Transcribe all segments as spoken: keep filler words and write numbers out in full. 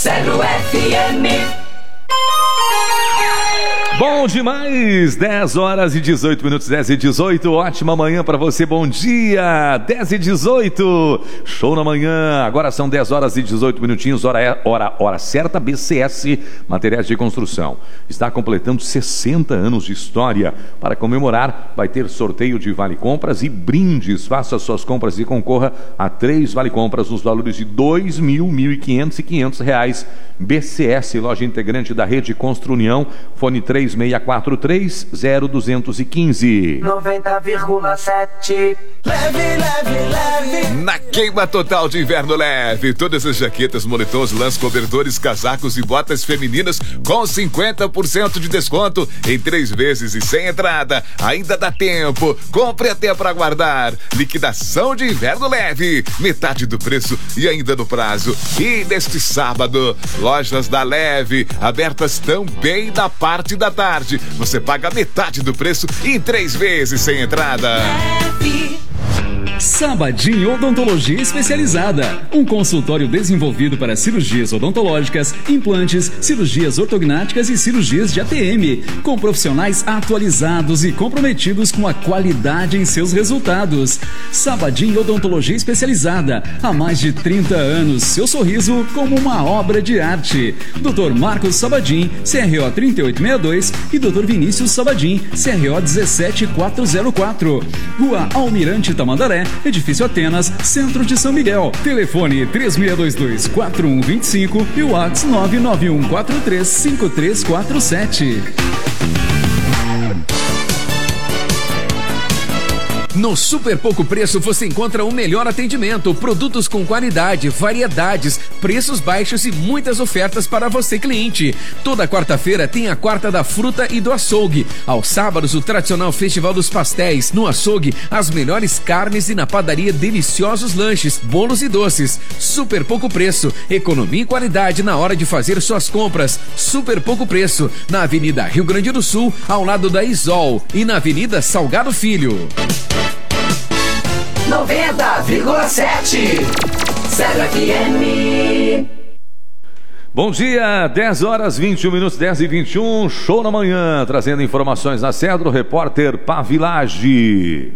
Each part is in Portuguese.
Zero F M. Bom demais, dez horas e dezoito minutos, dez e dezoito, ótima manhã pra você, bom dia, dez e dezoito, show na manhã, agora são dez horas e dezoito minutinhos, hora, hora, hora certa, B C S Materiais de Construção, está completando sessenta anos de história. Para comemorar, vai ter sorteio de vale compras e brindes, faça suas compras e concorra a três vale compras nos valores de dois mil, mil e quinhentos e quinhentos reais. B C S, loja integrante da rede Construnião, fone três seis quatro três, zero dois um cinco. noventa vírgula sete. Leve, leve, leve. Na queima total de inverno leve, todas as jaquetas, moletons, lãs, cobertores, casacos e botas femininas com cinquenta por cento de desconto em três vezes e sem entrada. Ainda dá tempo. Compre até para guardar. Liquidação de inverno leve. Metade do preço e ainda no prazo. E neste sábado, lojas da Leve, abertas também na parte da tarde. Você paga metade do preço em três vezes sem entrada. Leve. Sabadim Odontologia Especializada, um consultório desenvolvido para cirurgias odontológicas, implantes, cirurgias ortognáticas e cirurgias de A T M, com profissionais atualizados e comprometidos com a qualidade em seus resultados. Sabadim Odontologia Especializada, há mais de trinta anos, seu sorriso como uma obra de arte. doutor Marcos Sabadim, C R O trinta e oito sessenta e dois e doutor Vinícius Sabadim, C R O dezessete quatrocentos e quatro. Rua Almirante Tamandaré, Edifício Atenas, Centro de São Miguel. Telefone três seis dois dois, quatro um dois cinco e o WhatsApp nove nove um quatro três cinco três quatro sete. No Super Pouco Preço você encontra o melhor atendimento, produtos com qualidade, variedades, preços baixos e muitas ofertas para você, cliente. Toda quarta-feira tem a quarta da fruta e do açougue. Aos sábados, o tradicional Festival dos Pastéis. No açougue, as melhores carnes e na padaria, deliciosos lanches, bolos e doces. Super Pouco Preço, economia e qualidade na hora de fazer suas compras. Super Pouco Preço, na Avenida Rio Grande do Sul, ao lado da Isol, e na Avenida Salgado Filho. noventa vírgula sete. Zero F M. Bom dia, dez horas, vinte e um minutos, dez e vinte e um, show na manhã, trazendo informações na Cedro, repórter Pavilage.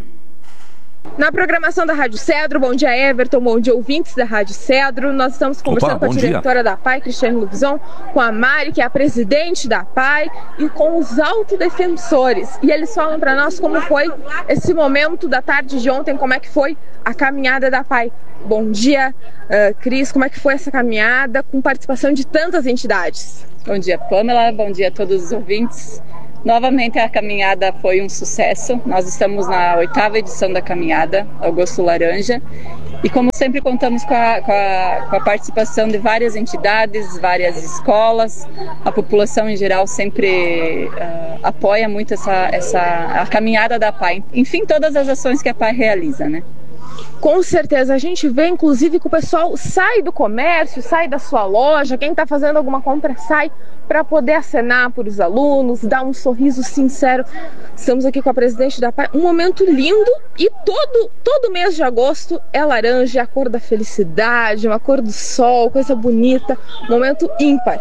Na programação da Rádio Cedro, bom dia Everton, bom dia ouvintes da Rádio Cedro. Nós estamos conversando Opa, com a diretora da A P A I, Cristiane Lubizon, com a Mari, que é a presidente da A P A I, e com os autodefensores. E eles falam para nós como foi esse momento da tarde de ontem, como é que foi a caminhada da A P A I. Bom dia, uh, Cris, como é que foi essa caminhada com participação de tantas entidades? Bom dia, Pamela, bom dia a todos os ouvintes. Novamente a caminhada foi um sucesso. Nós estamos na oitava edição da caminhada Agosto Laranja e, como sempre, contamos com a, com a, com a participação de várias entidades, várias escolas. A população em geral sempre uh, apoia muito essa, essa, a caminhada da A P A I. Enfim, todas as ações que a A P A I realiza, né? Com certeza, a gente vê inclusive que o pessoal sai do comércio, sai da sua loja, quem está fazendo alguma compra sai para poder acenar para os alunos, dar um sorriso sincero. Estamos aqui com a presidente da A P A I, um momento lindo, e todo, todo mês de agosto é laranja, a cor da felicidade, uma cor do sol, coisa bonita, momento ímpar.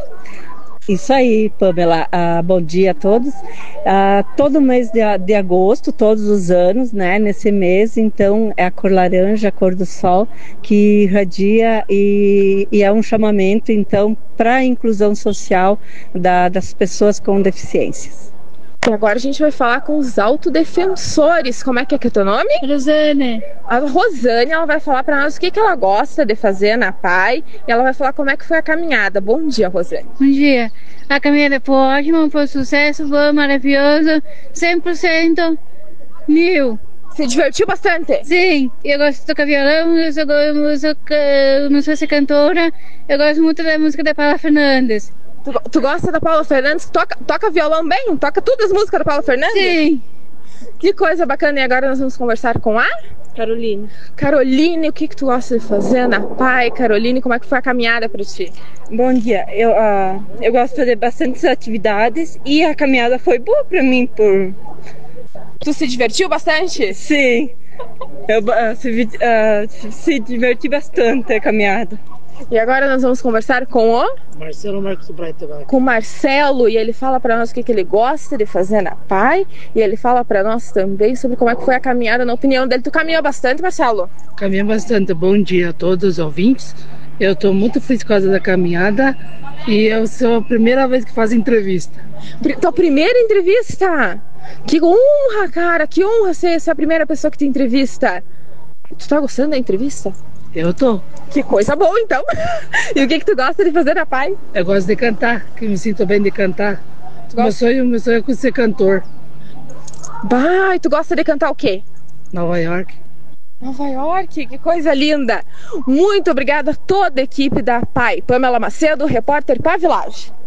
Isso aí, Pamela. Ah, bom dia a todos. Ah, todo mês de, de agosto, todos os anos, né? Nesse mês, então, é a cor laranja, a cor do sol, que irradia e, e é um chamamento, então, para a inclusão social da, das pessoas com deficiências. E agora a gente vai falar com os autodefensores. Como é que é que é teu nome? Rosane. A Rosane, ela vai falar para nós o que, que ela gosta de fazer na A P A I, e ela vai falar como é que foi a caminhada. Bom dia, Rosane. Bom dia. A caminhada foi ótima, foi um sucesso, foi maravilhoso, cem por cento mil. Se divertiu bastante? Sim, eu gosto de tocar violão, eu sou, eu sou, eu não sou essa cantora, eu gosto muito da música da Paula Fernandes. Tu, tu gosta da Paula Fernandes? Toca, toca violão bem? Toca todas as músicas da Paula Fernandes? Sim. Que coisa bacana. E agora nós vamos conversar com a Caroline. Caroline, o que que tu gosta de fazer na A P A I? Caroline, como é que foi a caminhada para ti? Bom dia. Eu, uh, eu gosto de fazer bastantes atividades e a caminhada foi boa para mim. Por... Tu se divertiu bastante? Sim. Eu uh, se, uh, se diverti bastante a caminhada. E agora nós vamos conversar com o Marcelo Marcos Breitbach. Com o Marcelo, e ele fala para nós o que, que ele gosta de fazer na P A I, e ele fala para nós também sobre como é que foi a caminhada, na opinião dele. Tu caminhou bastante, Marcelo? Caminhei bastante. Bom dia a todos os ouvintes. Eu estou muito feliz por causa da caminhada e eu sou a primeira vez que faço entrevista. Tua primeira entrevista? Que honra, cara, que honra ser essa primeira pessoa que te entrevista. Tu tá gostando da entrevista? Eu tô. Que coisa boa, então. E o que que tu gosta de fazer na P A I? Eu gosto de cantar, que me sinto bem de cantar. Meu sonho, meu sonho é ser cantor. Bah, e tu gosta de cantar o quê? Nova York. Nova York, que coisa linda. Muito obrigada a toda a equipe da P A I. Pamela Macedo, repórter Pavilage.